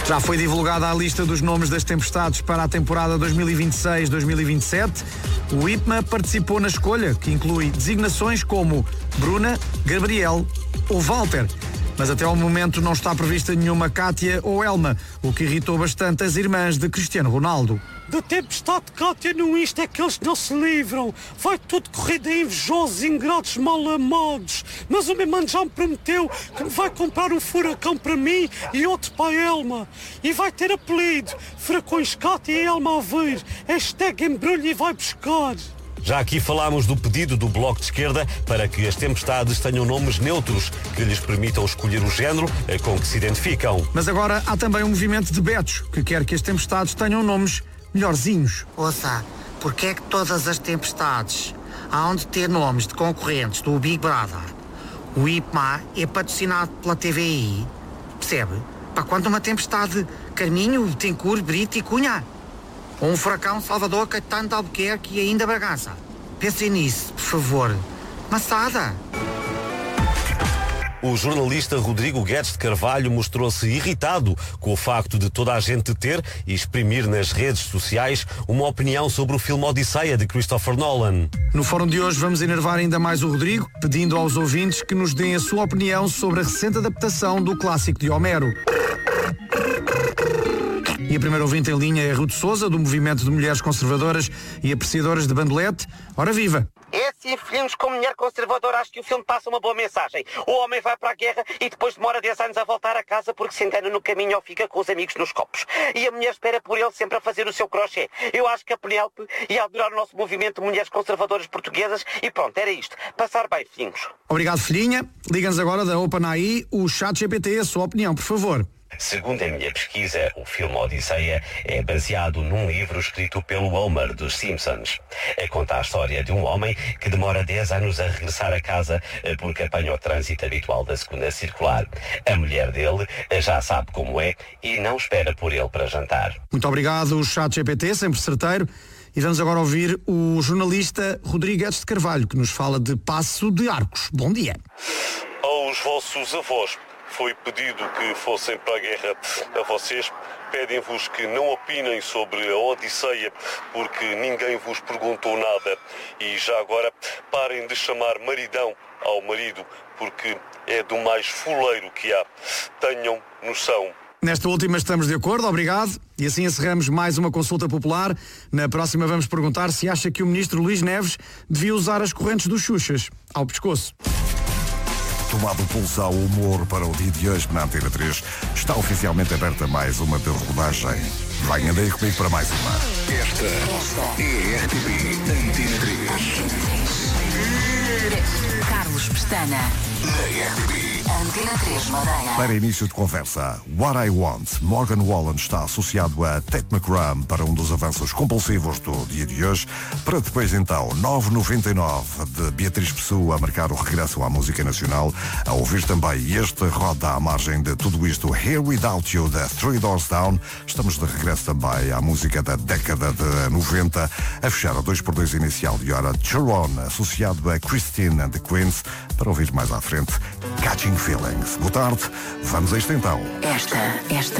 Já foi divulgada a lista dos nomes das tempestades para a temporada 2026-2027. O IPMA participou na escolha, que inclui designações como Bruna, Gabriel ou Walter. Mas até ao momento não está prevista nenhuma Kátia ou Elma, o que irritou bastante as irmãs de Cristiano Ronaldo. Da tempestade de Kátia no Insta é que eles não se livram. Vai tudo corrida a invejosos, ingratos, mal amados. Mas o meu mano já me prometeu que me vai comprar um furacão para mim e outro para a Elma. E vai ter apelido. Furacões Kátia e Elma a ver. Hashtag embrulho e vai buscar. Já aqui falámos do pedido do Bloco de Esquerda para que as tempestades tenham nomes neutros que lhes permitam escolher o género com que se identificam. Mas agora há também um movimento de betos que quer que as tempestades tenham nomes melhorzinhos. Ouça, porque é que todas as tempestades hão de ter nomes de concorrentes do Big Brother? O IPMA é patrocinado pela TVI, percebe? Para quando uma tempestade Carminho, Betancourt, Brito e Cunha? Ou um furacão Salvador, Caetano de Albuquerque e ainda Bragança? Pensem nisso, por favor. Maçada! O jornalista Rodrigo Guedes de Carvalho mostrou-se irritado com o facto de toda a gente ter e exprimir nas redes sociais uma opinião sobre o filme Odisseia de Christopher Nolan. No fórum de hoje vamos enervar ainda mais o Rodrigo, pedindo aos ouvintes que nos deem a sua opinião sobre a recente adaptação do clássico de Homero. E a primeira ouvinte em linha é Ruth Souza, do Movimento de Mulheres Conservadoras e Apreciadoras de Bandolete. Ora viva! É assim, filmes com mulher conservadora, acho que o filme passa uma boa mensagem. O homem vai para a guerra e depois demora 10 anos a voltar a casa porque se engana no caminho ou fica com os amigos nos copos. E a mulher espera por ele sempre a fazer o seu crochê. Eu acho que a Penélope ia adorar o nosso movimento de mulheres conservadoras portuguesas e pronto, era isto. Passar bem, filhinhos. Obrigado, filhinha. Liga-nos agora da OpenAI o ChatGPT, a sua opinião, por favor. Segundo a minha pesquisa, o filme Odisseia é baseado num livro escrito pelo Homer dos Simpsons. Conta a história de um homem que demora 10 anos a regressar a casa porque apanha o trânsito habitual da segunda circular. A mulher dele já sabe como é e não espera por ele para jantar. Muito obrigado, o ChatGPT, sempre certeiro. E vamos agora ouvir o jornalista Rodrigo Guedes de Carvalho, que nos fala de Paço de Arcos. Bom dia. Aos vossos avós foi pedido que fossem para a guerra. A vocês pedem-vos que não opinem sobre a Odisseia porque ninguém vos perguntou nada. E já agora parem de chamar maridão ao marido porque é do mais fuleiro que há. Tenham noção. Nesta última estamos de acordo, obrigado. E assim encerramos mais uma consulta popular. Na próxima vamos perguntar se acha que o ministro Luís Neves devia usar as correntes dos Xuxas ao pescoço. Tomado o pulso ao humor para o dia de hoje na Antena 3, está oficialmente aberta mais uma de rodagem. Venha daí comigo para mais uma. Esta é a RTP Antena 3. Carlos Pestana. Na RTP Antena 3 Madeira. Para início de conversa, What I Want, Morgan Wallen está associado a Tate McRae para um dos avanços compulsivos do dia de hoje, para depois então 9,99 de Beatriz Pessoa a marcar o regresso à música nacional, a ouvir também este roda à margem de tudo isto, Here Without You, da Three Doors Down. Estamos de regresso também à música da década de 90, a fechar a 2x2 inicial de hora, Chiron, associado a Christine and the Queens, para ouvir mais à frente, Catching Feelings. Boa tarde, vamos a isto então. Esta